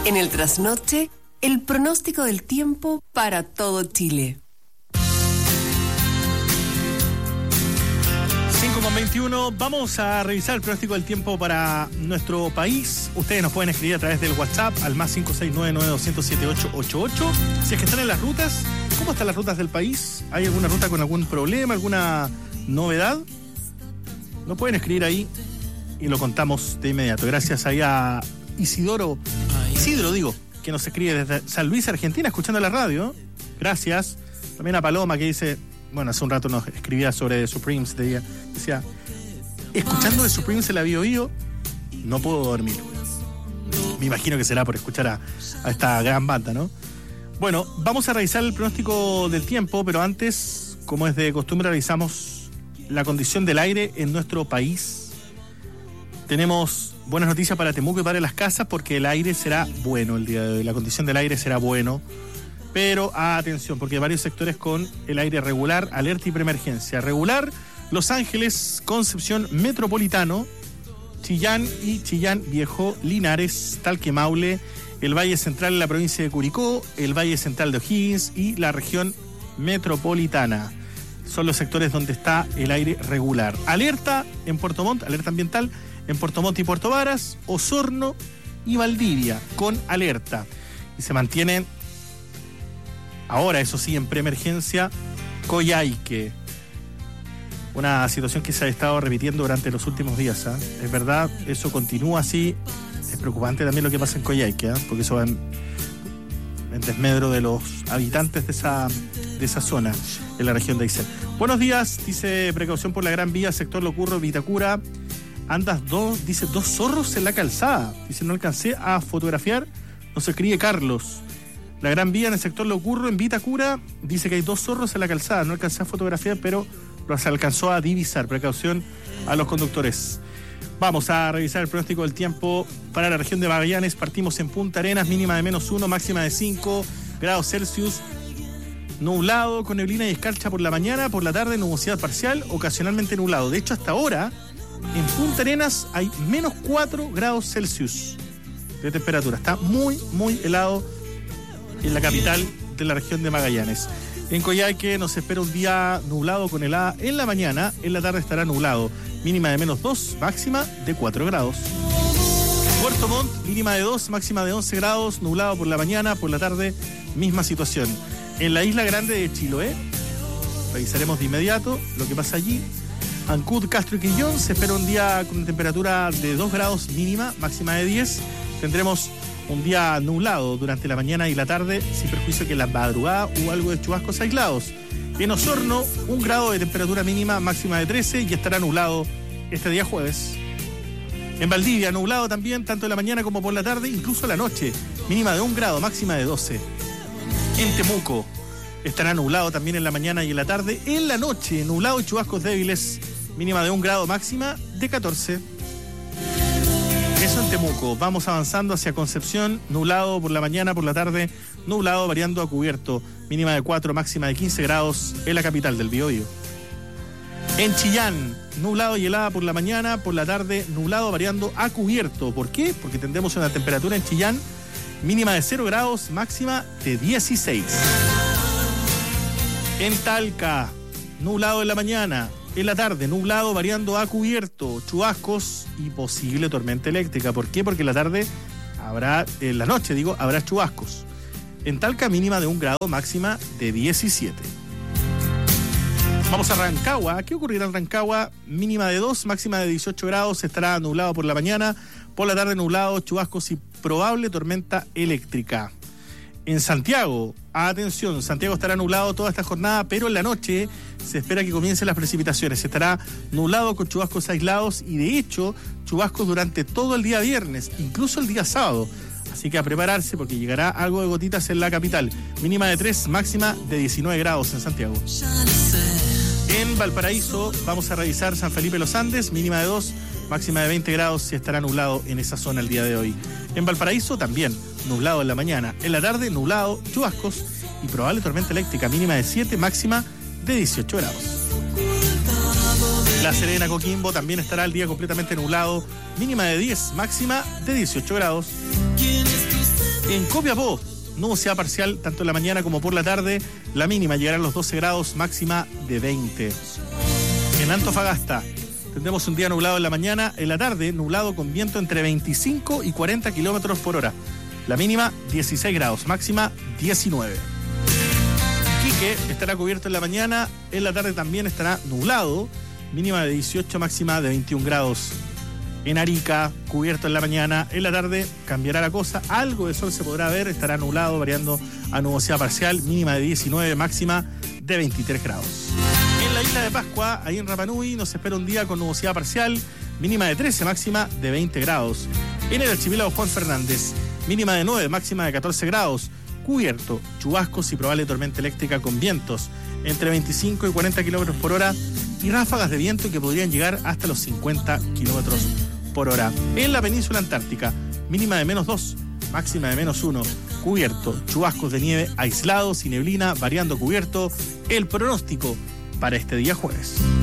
En el trasnoche, el pronóstico del tiempo para todo Chile. 5:21, vamos a revisar el pronóstico del tiempo para nuestro país. Ustedes nos pueden escribir a través del WhatsApp al más 569-9200-7888. Si es que están en las rutas, ¿cómo están las rutas del país? ¿Hay alguna ruta con algún problema, alguna novedad? Nos pueden escribir ahí y lo contamos de inmediato. Gracias ahí a Isidro, que nos escribe desde San Luis, Argentina, escuchando la radio. Gracias. También a Paloma, que dice, bueno, hace un rato nos escribía sobre The Supremes, decía, escuchando The Supremes en la Bio, no puedo dormir. Me imagino que será por escuchar a esta gran banda, ¿no? Bueno, vamos a revisar el pronóstico del tiempo, pero antes, como es de costumbre, revisamos la condición del aire en nuestro país. Tenemos buenas noticias para Temuco y para Las Casas, porque el aire será bueno el día de hoy. La condición del aire será bueno. Pero atención, porque hay varios sectores con el aire regular, alerta y preemergencia. Regular, Los Ángeles, Concepción, Metropolitano, Chillán y Chillán Viejo, Linares, Talque, Maule, el Valle Central en la provincia de Curicó, el Valle Central de O'Higgins y la región metropolitana. Son los sectores donde está el aire regular. Alerta en Puerto Montt, alerta ambiental en Puerto Montt y Puerto Varas, Osorno y Valdivia con alerta. Y se mantienen, ahora eso sí, en preemergencia, Coyhaique. Una situación que se ha estado repitiendo durante los últimos días, ¿eh? Es verdad, eso continúa así. Es preocupante también lo que pasa en Coyhaique, ¿eh? Porque eso va en desmedro de los habitantes de esa zona, en la región de Aysén. Buenos días, dice precaución por la Gran Vía, sector Locurro, Vitacura. Dice dos zorros en la calzada. Dice, no alcancé a fotografiar, nos escribe Carlos. La Gran Vía en el sector Locurro, en Vitacura, dice que hay dos zorros en la calzada. No alcancé a fotografiar, pero los alcanzó a divisar. Precaución a los conductores. Vamos a revisar el pronóstico del tiempo para la región de Magallanes. Partimos en Punta Arenas, mínima de -1, máxima de 5 grados Celsius. Nublado, con neblina y escarcha por la mañana, por la tarde nubosidad parcial, ocasionalmente nublado. De hecho, hasta ahora, en Punta Arenas hay -4 grados Celsius de temperatura. Está muy, muy helado en la capital de la región de Magallanes. En Coyhaique nos espera un día nublado con helada en la mañana, en la tarde estará nublado. Mínima de -2, máxima de 4 grados. Puerto Montt, mínima de 2, máxima de 11 grados, nublado por la mañana, por la tarde, misma situación. En la isla grande de Chiloé, revisaremos de inmediato lo que pasa allí. Ancud, Castro y Quillón, se espera un día con temperatura de 2 grados mínima, máxima de 10. Tendremos un día nublado durante la mañana y la tarde, sin perjuicio que en la madrugada hubo algo de chubascos aislados. En Osorno, 1 grado de temperatura mínima, máxima de 13, y estará nublado este día jueves. En Valdivia, nublado también, tanto en la mañana como por la tarde, incluso la noche, mínima de 1 grado, máxima de 12. En Temuco, estará nublado también en la mañana y en la tarde. En la noche, nublado y chubascos débiles, mínima de 1 grado, máxima de 14. Eso en Temuco. Vamos avanzando hacia Concepción, nublado por la mañana, por la tarde, nublado variando a cubierto, mínima de 4, máxima de 15 grados en la capital del Biobío. En Chillán, nublado y helada por la mañana, por la tarde, nublado variando a cubierto. ¿Por qué? Porque tendremos una temperatura en Chillán mínima de 0 grados, máxima de 16. En Talca, nublado en la mañana, en la tarde, nublado variando a cubierto, chubascos y posible tormenta eléctrica. ¿Por qué? Porque en la tarde en la noche habrá chubascos. En Talca, mínima de 1 grado, máxima de 17. Vamos a Rancagua. ¿Qué ocurrirá en Rancagua? Mínima de 2, máxima de 18 grados, estará nublado por la mañana, por la tarde nublado, chubascos y probable tormenta eléctrica. En Santiago, atención, Santiago estará nublado toda esta jornada, pero en la noche se espera que comiencen las precipitaciones. Estará nublado con chubascos aislados y de hecho chubascos durante todo el día viernes, incluso el día sábado. Así que a prepararse porque llegará algo de gotitas en la capital. Mínima de 3, máxima de 19 grados en Santiago. En Valparaíso vamos a revisar San Felipe Los Andes, mínima de 2, máxima de 20 grados y estará nublado en esa zona el día de hoy. En Valparaíso también, nublado en la mañana. En la tarde, nublado, chubascos y probable tormenta eléctrica, mínima de 7, máxima de 18 grados. La Serena, Coquimbo, también estará el día completamente nublado, mínima de 10, máxima de 18 grados. En Copiapó, nubosidad parcial tanto en la mañana como por la tarde. La mínima llegará a los 12 grados, máxima de 20. En Antofagasta tendremos un día nublado en la mañana, en la tarde nublado con viento entre 25 y 40 kilómetros por hora. La mínima 16 grados, máxima 19. Iquique estará cubierto en la mañana, en la tarde también estará nublado, mínima de 18, máxima de 21 grados. En Arica, cubierto en la mañana, en la tarde cambiará la cosa, algo de sol se podrá ver, estará nublado, variando a nubosidad parcial, mínima de 19, máxima de 23 grados. En la isla de Pascua, ahí en Rapa Nui, nos espera un día con nubosidad parcial, mínima de 13, máxima de 20 grados. En el archipiélago Juan Fernández, mínima de 9, máxima de 14 grados, cubierto, chubascos y probable tormenta eléctrica con vientos entre 25 y 40 kilómetros por hora y ráfagas de viento que podrían llegar hasta los 50 kilómetros por hora. En la península antártica, mínima de -2, máxima de -1, cubierto, chubascos de nieve aislados y neblina, variando cubierto. El pronóstico para este día jueves.